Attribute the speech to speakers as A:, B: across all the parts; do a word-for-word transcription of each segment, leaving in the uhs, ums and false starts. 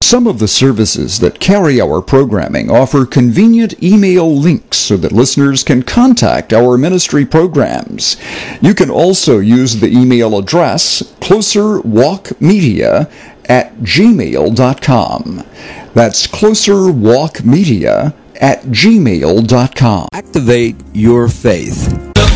A: Some of the services that carry our programming offer convenient email links so that listeners can contact our ministry programs. You can also use the email address closerwalkmedia at gmail dot com. That's closerwalkmedia at gmail dot com.
B: Activate your faith.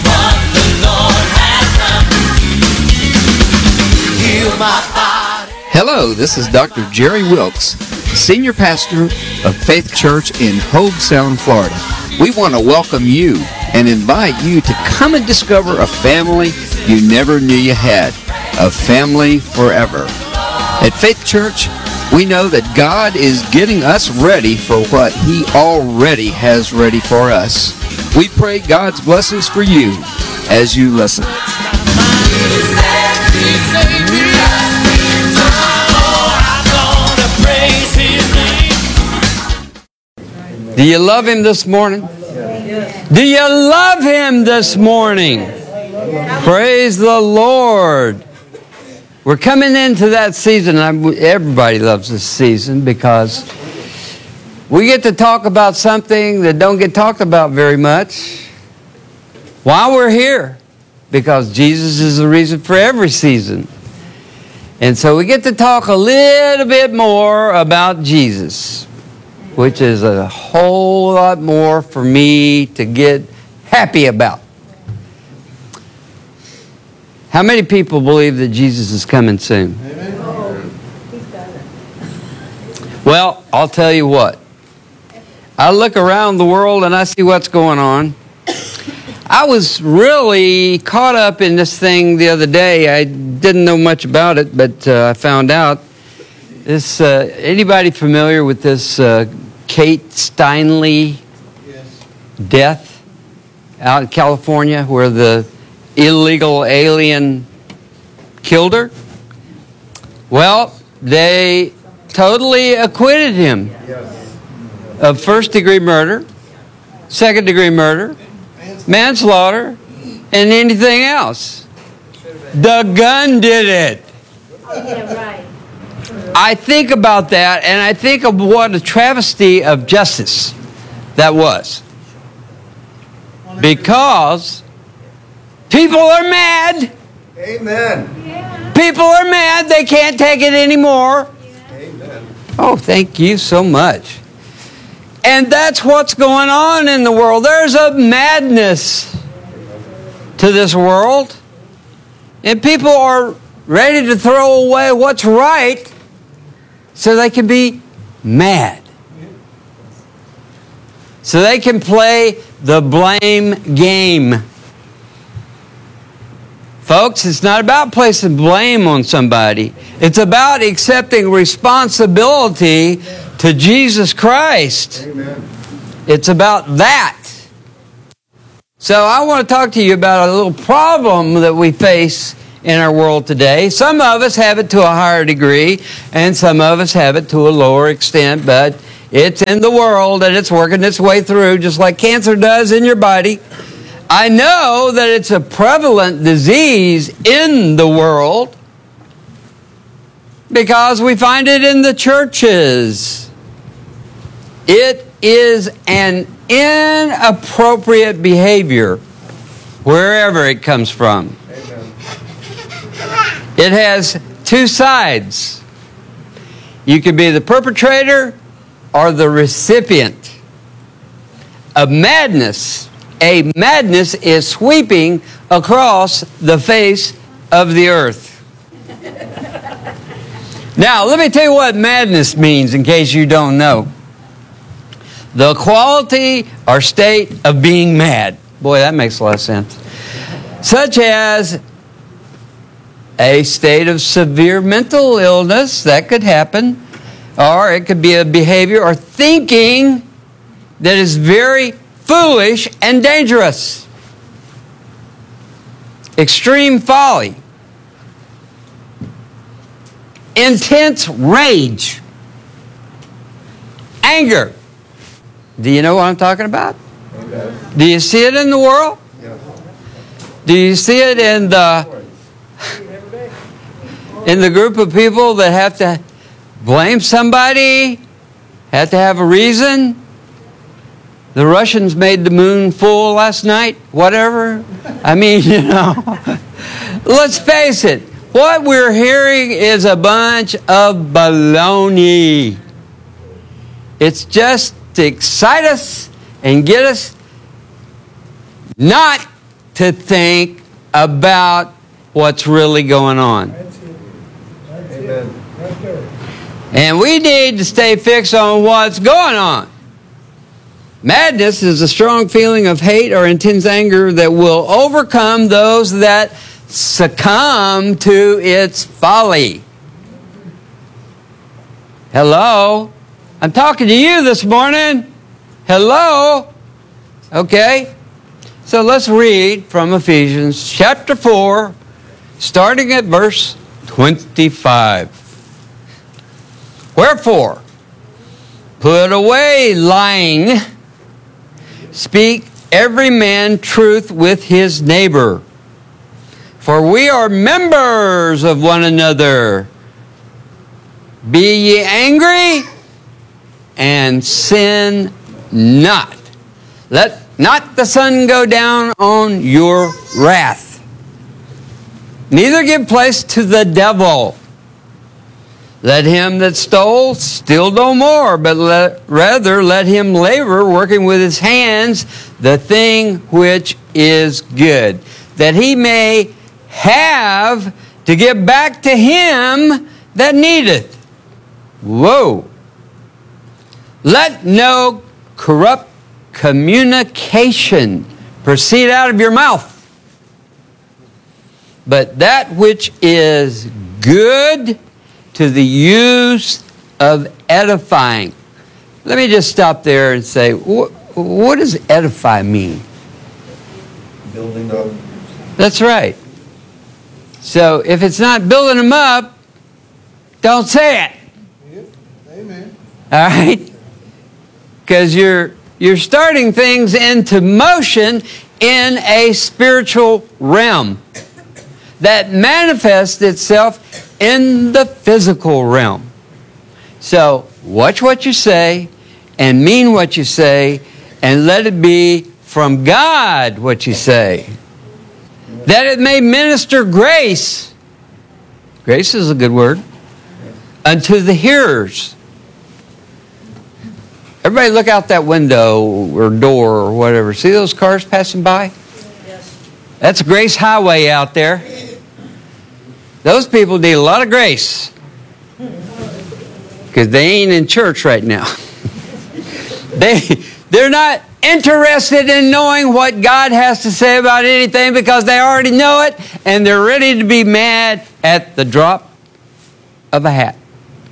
B: Hello, this is Doctor Jerry Wilkes, Senior Pastor of Faith Church in Hobe Sound, Florida. We want to welcome you and invite you to come and discover a family you never knew you had, a family forever. At Faith Church, we know that God is getting us ready for what He already has ready for us. We pray God's blessings for you as you listen. Do you love Him this morning? Do you love Him this morning? Praise the Lord. We're coming into that season. Everybody loves this season because we get to talk about something that don't get talked about very much while we're here, because Jesus is the reason for every season. And so we get to talk a little bit more about Jesus, which is a whole lot more for me to get happy about. How many people believe that Jesus is coming soon? Amen. Well, I'll tell you what. I look around the world and I see what's going on. I was really caught up in this thing the other day. I didn't know much about it, but uh, I found out. This uh, anybody familiar with this uh, Kate Steinle yes. death out in California, where the illegal alien killed her? Well, they totally acquitted him yes. of first-degree murder, second-degree murder, manslaughter, and anything else. The gun did it.
C: Yeah, right.
B: I think about that, and I think of what a travesty of justice that was. Because people are mad.
D: Amen.
C: Yeah.
B: People are mad. They can't take it anymore.
D: Amen.
B: Oh, thank you so much. And that's what's going on in the world. There's a madness to this world. And people are ready to throw away what's right so they can be mad. So they can play the blame game. Folks, it's not about placing blame on somebody. It's about accepting responsibility to Jesus Christ.
D: Amen.
B: It's about that. So I want to talk to you about a little problem that we face in our world today. Some of us have it to a higher degree, and some of us have it to a lower extent, but it's in the world and it's working its way through just like cancer does in your body. I know that it's a prevalent disease in the world because we find it in the churches. It is an inappropriate behavior wherever it comes from.
D: Amen.
B: It has two sides. You can be the perpetrator or the recipient of madness. A madness is sweeping across the face of the earth. Now, let me tell you what madness means in case you don't know. The quality or state of being mad. Boy, that makes a lot of sense. Such as a state of severe mental illness, that could happen. Or it could be a behavior or thinking that is very foolish and dangerous. Extreme folly. Intense rage. Anger. Do you know what I'm talking about?
D: Amen.
B: Do you see it in the world?
D: Yes.
B: Do you see it in the in the group of people that have to blame somebody, had to have a reason. The Russians made the moon full last night, whatever. I mean, you know, let's face it. What we're hearing is a bunch of baloney. It's just to excite us and get us not to think about what's really going on.
D: Amen.
B: And we need to stay fixed on what's going on. Madness is a strong feeling of hate or intense anger that will overcome those that succumb to its folly. Hello? I'm talking to you this morning. Hello? Okay? So let's read from Ephesians chapter four, starting at verse twenty-five. Wherefore, put away lying, speak every man truth with his neighbor. For we are members of one another. Be ye angry, and sin not. Let not the sun go down on your wrath. Neither give place to the devil. Let him that stole steal no more, but let, rather let him labor, working with his hands, the thing which is good, that he may have to give back to him that needeth. Whoa. Let no corrupt communication proceed out of your mouth, but that which is good to the use of edifying. Let me just stop there and say, what, what does edify mean?
D: Building up.
B: That's right. So if it's not building them up, don't say it.
C: Yep. Amen.
B: All right? Because you're you're starting things into motion in a spiritual realm that manifests itself in the physical realm. So watch what you say and mean what you say, and let it be from God what you say, that it may minister grace. Grace is a good word. Unto the hearers. Everybody look out that window or door or whatever. See those cars passing by?
E: Yes.
B: That's a grace highway out there. Those people need a lot of grace. Because they ain't in church right now. they, they're not interested in knowing what God has to say about anything because they already know it, and they're ready to be mad at the drop of a hat.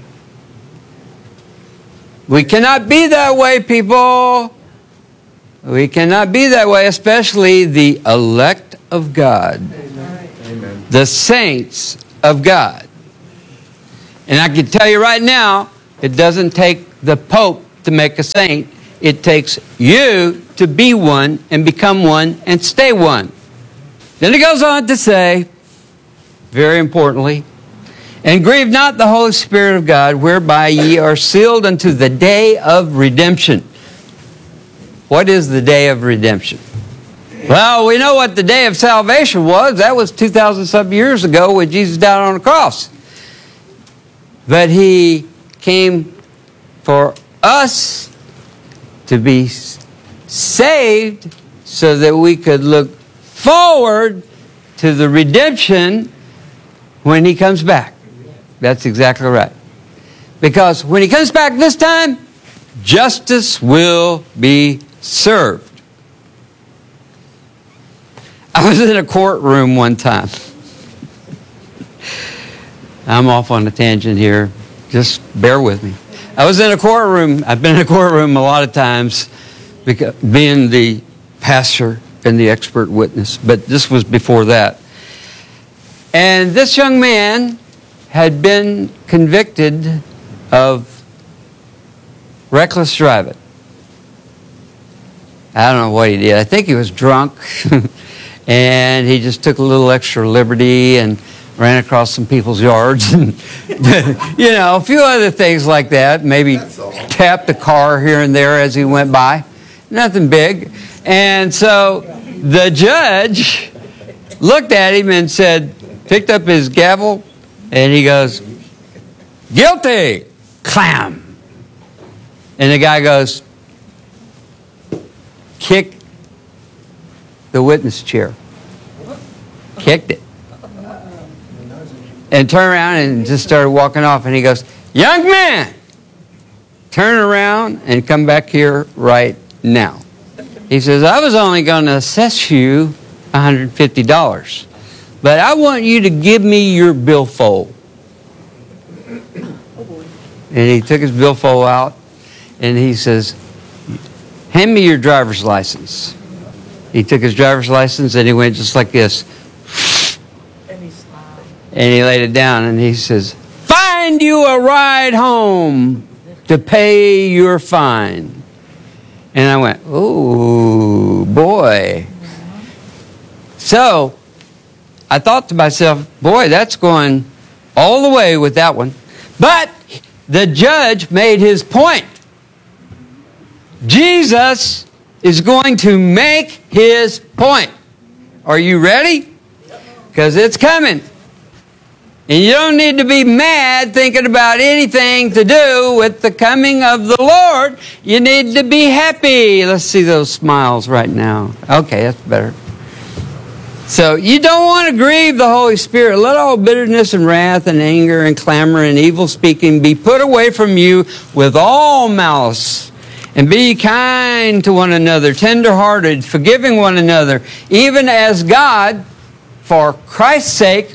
B: We cannot be that way, people. We cannot be that way, especially the elect of God.
D: Amen.
B: The saints of God. And I can tell you right now, it doesn't take the Pope to make a saint. It takes you to be one and become one and stay one. Then it goes on to say, very importantly, and grieve not the Holy Spirit of God, whereby ye are sealed unto the day of redemption. What is the day of redemption? Well, we know what the day of salvation was. That was two thousand some years ago when Jesus died on the cross. But he came for us to be saved so that we could look forward to the redemption when he comes back. That's exactly right. Because when he comes back this time, justice will be served. I was in a courtroom one time. I'm off on a tangent here. Just bear with me. I was in a courtroom. I've been in a courtroom a lot of times, because, being the pastor and the expert witness, but this was before that. And this young man had been convicted of reckless driving. I don't know what he did. I think he was drunk, and he just took a little extra liberty and ran across some people's yards, and you know, a few other things like that. Maybe tapped a car here and there as he went by. Nothing big. And so the judge looked at him and said, picked up his gavel, and he goes, "Guilty!" Clam. And the guy goes, "Kick the witness chair." Kicked it. And turned around and just started walking off. And he goes, "Young man, turn around and come back here right now." He says, "I was only going to assess you one hundred fifty dollars. But I want you to give me your billfold." And he took his billfold out. And he says, "Hand me your driver's license." He took his driver's license and he went just like this.
E: And he smiled.
B: And he laid it down and he says, "Find you a ride home to pay your fine." And I went, "Oh, boy." So I thought to myself, boy, that's going all the way with that one. But the judge made his point. Jesus is going to make his point. Are you ready? Because it's coming. And you don't need to be mad thinking about anything to do with the coming of the Lord. You need to be happy. Let's see those smiles right now. Okay, that's better. So you don't want to grieve the Holy Spirit. Let all bitterness and wrath and anger and clamor and evil speaking be put away from you with all malice. And be kind to one another, tender-hearted, forgiving one another, even as God, for Christ's sake,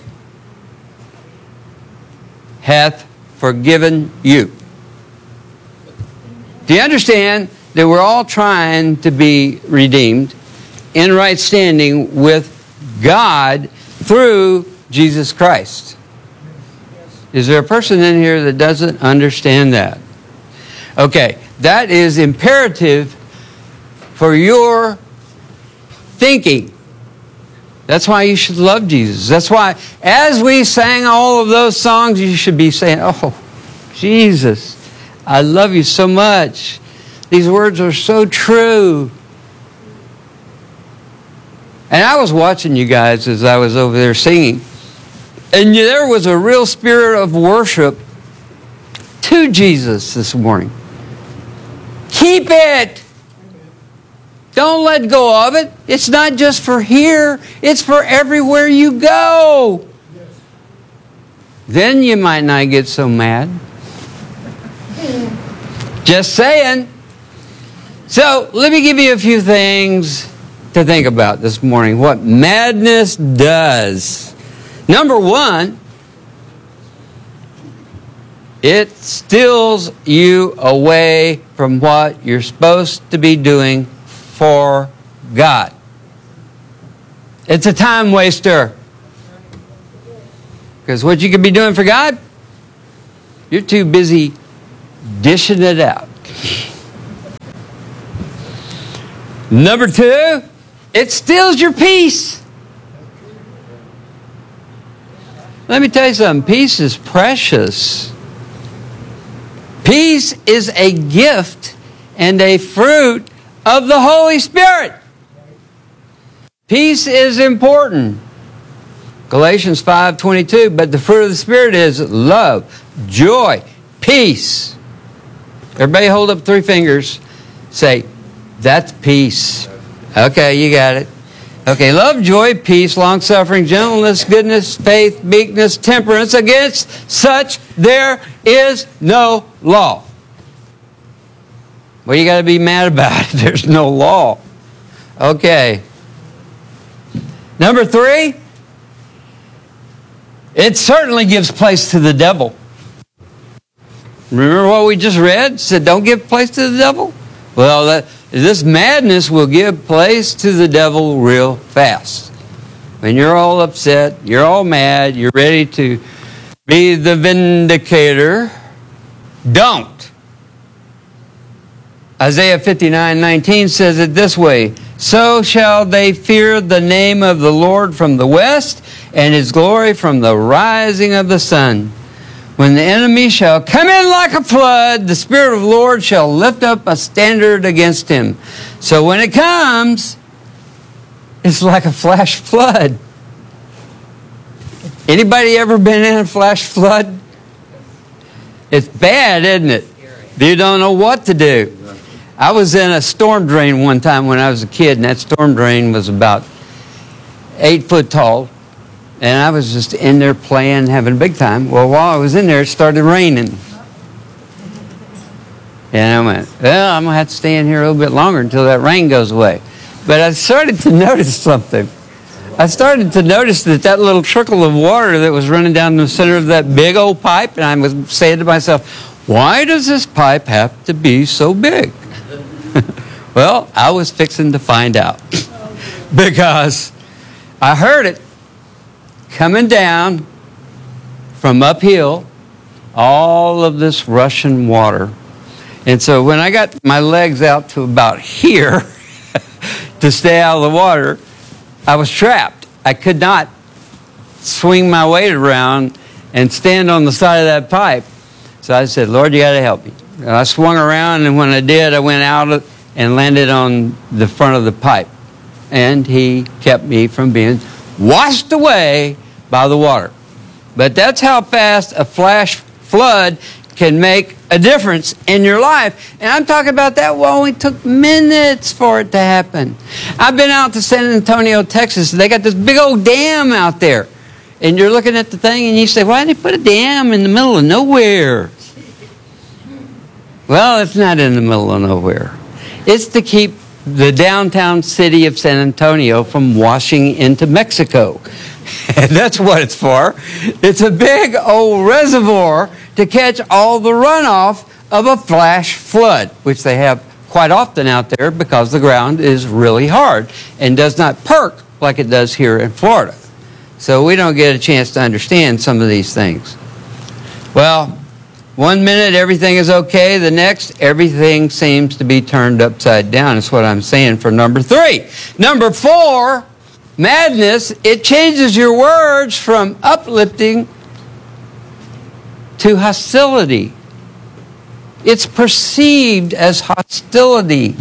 B: hath forgiven you. Do you understand that we're all trying to be redeemed in right standing with God through Jesus Christ? Is there a person in here that doesn't understand that? Okay, that is imperative for your thinking. That's why you should love Jesus. That's why as we sang all of those songs, you should be saying, "Oh, Jesus, I love you so much. These words are so true." And I was watching you guys as I was over there singing. And there was a real spirit of worship to Jesus this morning. Keep it. Don't let go of it. It's not just for here. It's for everywhere you go. Then you might not get so mad. Just saying. So let me give you a few things to think about this morning. What madness does. Number one, it steals you away from what you're supposed to be doing for God. It's a time waster. Because what you could be doing for God, you're too busy dishing it out. Number two, it steals your peace. Let me tell you something. Peace is precious. Peace is a gift and a fruit of the Holy Spirit. Peace is important. Galatians five twenty-two, but the fruit of the Spirit is love, joy, peace. Everybody hold up three fingers. Say, "That's peace." Okay, you got it. Okay, love, joy, peace, long-suffering, gentleness, goodness, faith, meekness, temperance. Against such there is no law. What do you got to be mad about? There's no law. Okay. Number three, it certainly gives place to the devil. Remember what we just read? It said, don't give place to the devil? Well, that, this madness will give place to the devil real fast. When you're all upset, you're all mad, you're ready to be the vindicator, don't. Isaiah fifty-nine nineteen says it this way, so shall they fear the name of the Lord from the west, and his glory from the rising of the sun. When the enemy shall come in like a flood, the Spirit of the Lord shall lift up a standard against him. So when it comes, it's like a flash flood. Anybody ever been in a flash flood? It's bad, isn't it? You don't know what to do. I was in a storm drain one time when I was a kid, and that storm drain was about eight foot tall. And I was just in there playing, having a big time. Well, while I was in there, it started raining. And I went, well, I'm going to have to stay in here a little bit longer until that rain goes away. But I started to notice something. I started to notice that that little trickle of water that was running down the center of that big old pipe, and I was saying to myself, why does this pipe have to be so big? Well, I was fixing to find out. Because I heard it coming down from uphill, all of this rushing water. And so when I got my legs out to about here to stay out of the water, I was trapped. I could not swing my weight around and stand on the side of that pipe. So I said, Lord, you got to help me. And I swung around, and when I did, I went out and landed on the front of the pipe. And he kept me from being washed away by the water. But that's how fast a flash flood can make a difference in your life. And I'm talking about that. Well, it only took minutes for it to happen. I've been out to San Antonio, Texas. They got this big old dam out there. And you're looking at the thing and you say, why did they put a dam in the middle of nowhere? Well, it's not in the middle of nowhere. It's to keep the downtown city of San Antonio from washing into Mexico. And that's what it's for. It's a big old reservoir to catch all the runoff of a flash flood, which they have quite often out there because the ground is really hard and does not perk like it does here in Florida. So we don't get a chance to understand some of these things. Well, one minute everything is okay, the next everything seems to be turned upside down. That's what I'm saying for number three. Number four, madness, it changes your words from uplifting to hostility. It's perceived as hostility.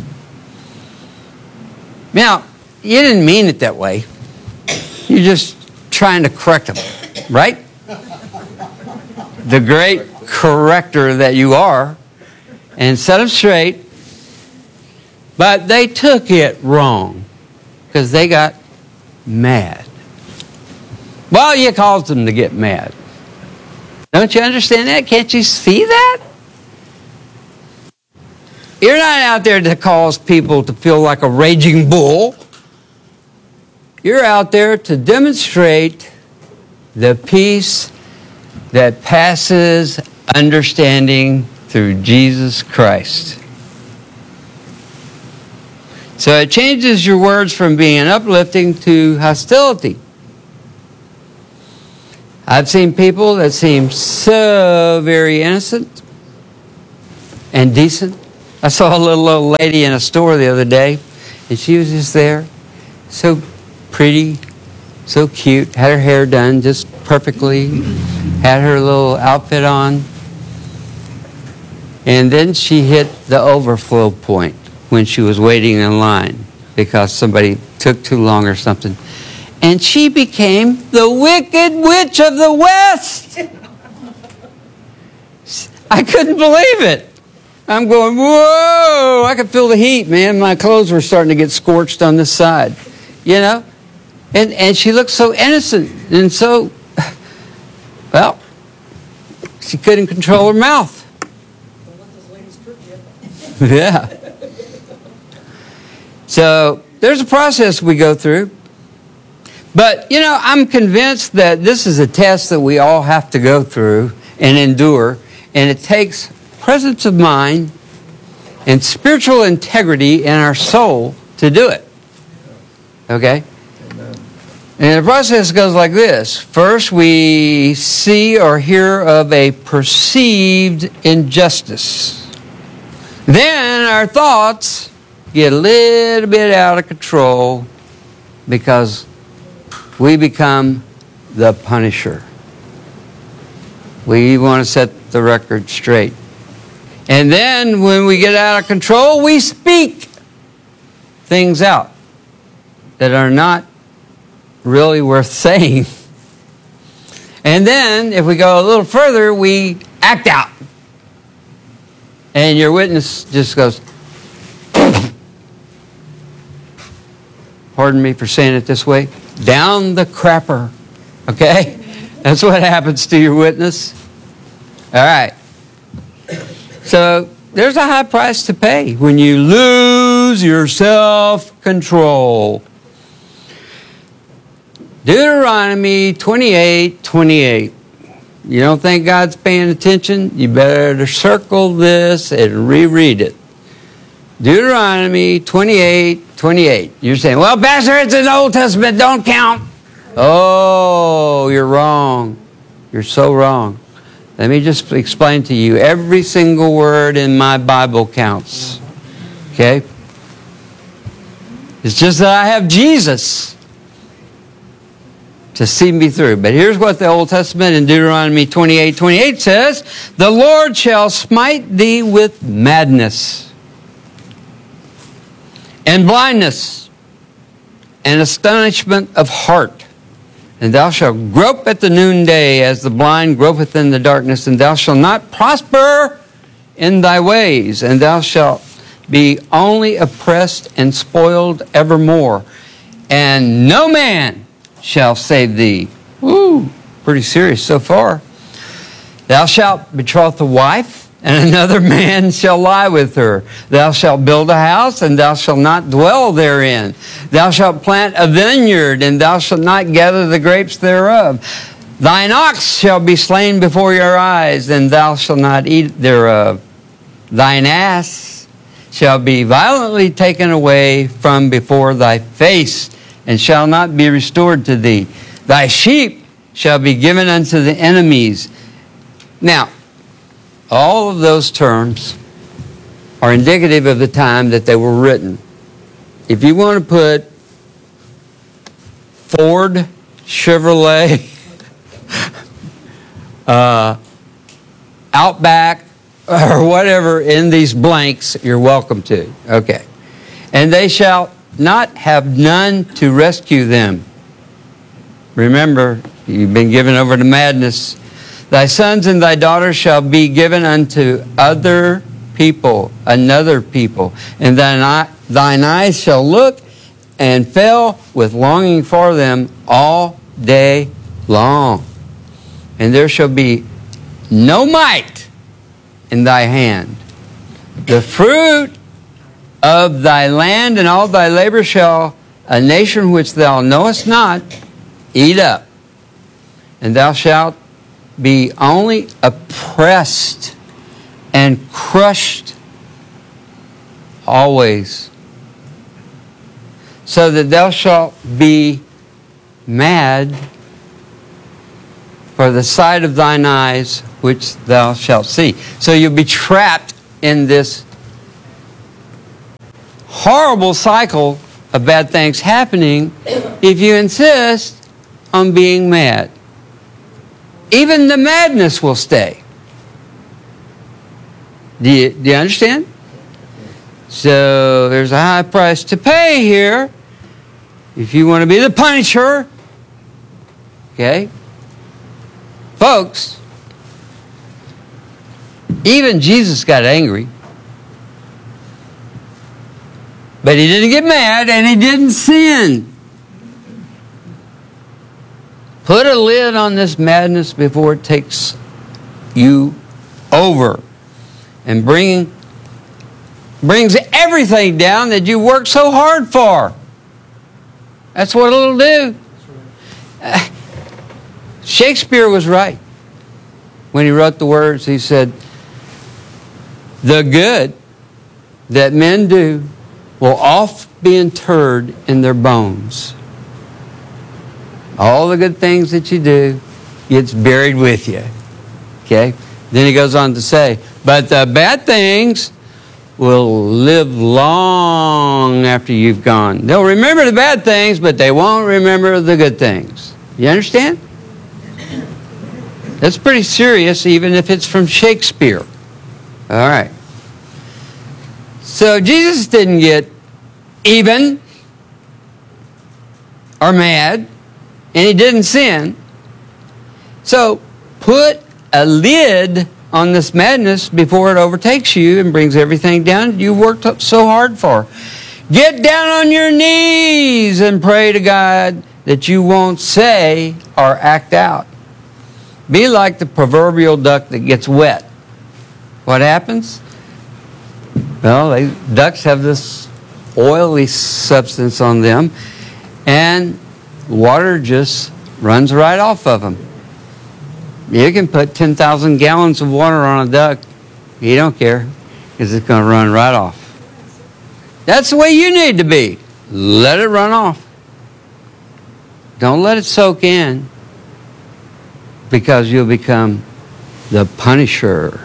B: Now, you didn't mean it that way. You're just trying to correct them, right? The great corrector that you are, and set them straight. But they took it wrong because they got mad. Well, you caused them to get mad. Don't you understand that? Can't you see that? You're not out there to cause people to feel like a raging bull. You're out there to demonstrate the peace that passes understanding through Jesus Christ. So it changes your words from being uplifting to hostility. I've seen people that seem so very innocent and decent. I saw a little old lady in a store the other day, and she was just there, so pretty, so cute, had her hair done just perfectly, had her little outfit on, and then she hit the overflow point when she was waiting in line because somebody took too long or something. And she became the Wicked Witch of the West. I couldn't believe it. I'm going, whoa, I could feel the heat, man. My clothes were starting to get scorched on this side, you know? And and she looked so innocent and so, well, she couldn't control her mouth. Yeah. So there's a process we go through. But, you know, I'm convinced that this is a test that we all have to go through and endure. And it takes presence of mind and spiritual integrity in our soul to do it. Okay?
D: Amen.
B: And the process goes like this. First, we see or hear of a perceived injustice. Then our thoughts get a little bit out of control because we become the punisher. We want to set the record straight. And then when we get out of control, we speak things out that are not really worth saying. And then if we go a little further, we act out. And your witness just goes, pardon me for saying it this way, down the crapper. Okay? That's what happens to your witness. All right. So there's a high price to pay when you lose your self-control. Deuteronomy twenty-eight twenty-eight. You don't think God's paying attention? You better circle this and reread it. Deuteronomy twenty-eight twenty-eight. You're saying, well, Pastor, it's in the Old Testament, don't count. Oh, you're wrong. You're so wrong. Let me just explain to you. Every single word in my Bible counts. Okay? It's just that I have Jesus to see me through. But here's what the Old Testament in Deuteronomy twenty-eight twenty-eight says. The Lord shall smite thee with madness and blindness and astonishment of heart. And thou shalt grope at the noonday as the blind gropeth in the darkness, and thou shalt not prosper in thy ways, and thou shalt be only oppressed and spoiled evermore. And no man shall save thee. Woo, pretty serious so far. Thou shalt betroth a wife, and another man shall lie with her. Thou shalt build a house, and thou shalt not dwell therein. Thou shalt plant a vineyard, and thou shalt not gather the grapes thereof. Thine ox shall be slain before your eyes, and thou shalt not eat thereof. Thine ass shall be violently taken away from before thy face, and shall not be restored to thee. Thy sheep shall be given unto the enemies. Now, all of those terms are indicative of the time that they were written. If you want to put Ford, Chevrolet, uh, Outback, or whatever in these blanks, you're welcome to. Okay. And they shall not have none to rescue them. Remember, you've been given over to madness. Thy sons and thy daughters shall be given unto other people, another people. And thine, thine eyes shall look and fail with longing for them all day long. And there shall be no might in thy hand. The fruit of thy land and all thy labor shall a nation which thou knowest not eat up. And thou shalt be only oppressed and crushed always, so that thou shalt be mad for the sight of thine eyes which thou shalt see. So you'll be trapped in this horrible cycle of bad things happening if you insist on being mad. Even the madness will stay. Do you, do you understand? So there's a high price to pay here if you want to be the punisher. Okay? Folks, even Jesus got angry. But he didn't get mad and he didn't sin. Put a lid on this madness before it takes you over and bring, brings everything down that you worked so hard for. That's what it'll do. Uh, Shakespeare was right when he wrote the words. He said, the good that men do will oft be interred in their bones. All the good things that you do gets buried with you. Okay? Then he goes on to say, but the bad things will live long after you've gone. They'll remember the bad things, but they won't remember the good things. You understand? That's pretty serious, even if it's from Shakespeare. All right. So Jesus didn't get even or mad, and he didn't sin. So put a lid on this madness before it overtakes you and brings everything down you worked up so hard for. Get down on your knees and pray to God that you won't say or act out. Be like the proverbial duck that gets wet. What happens? Well, they, ducks have this oily substance on them, and water just runs right off of them. You can put ten thousand gallons of water on a duck. You don't care, because it's going to run right off. That's the way you need to be. Let it run off. Don't let it soak in, because you'll become the punisher.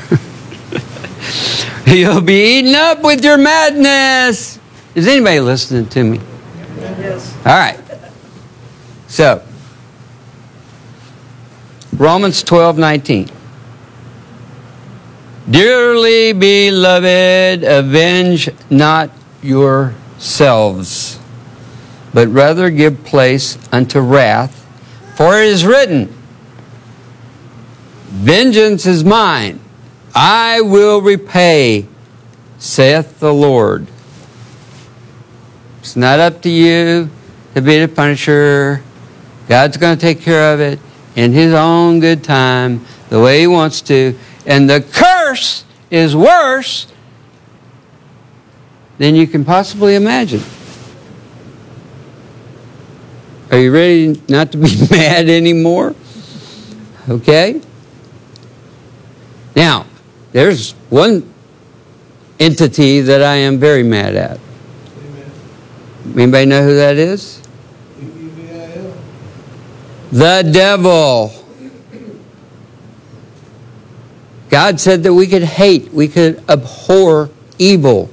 B: You'll be eaten up with your madness. Is anybody listening to me?
E: Yes.
B: All right. So, Romans twelve nineteen. Dearly beloved, avenge not yourselves, but rather give place unto wrath, for it is written, vengeance is mine, I will repay, saith the Lord. It's not up to you to be the punisher. God's going to take care of it in His own good time, the way He wants to. And the curse is worse than you can possibly imagine. Are you ready not to be mad anymore? Okay? Now, there's one entity that I am very mad at.
C: Amen.
B: Anybody know who that is?
C: E V I L.
B: The devil. God said that we could hate, we could abhor evil.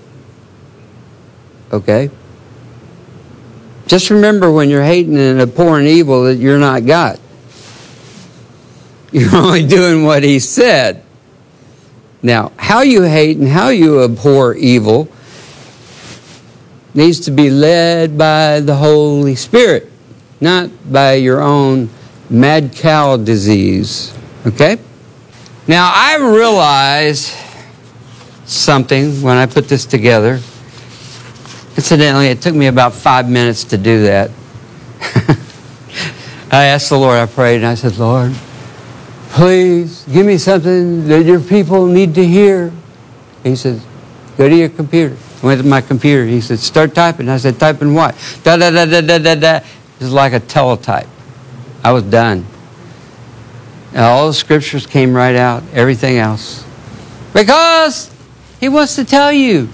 B: Okay? Just remember when you're hating and abhorring evil that you're not God. You're only doing what He said. Now, how you hate and how you abhor evil needs to be led by the Holy Spirit, not by your own mad cow disease. Okay? Now, I realized something when I put this together. Incidentally, it took me about five minutes to do that. I asked the Lord, I prayed, and I said, Lord, please give me something that your people need to hear. He said, go to your computer. I went to my computer. He said, start typing. I said, typing what? Da da da da da da da. It was like a teletype. I was done. And all the scriptures came right out, everything else. Because He wants to tell you,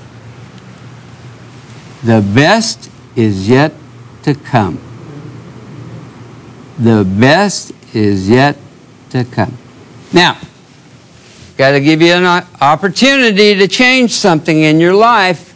B: the best is yet to come. The best is yet to come. Now, got to give you an opportunity to change something in your life.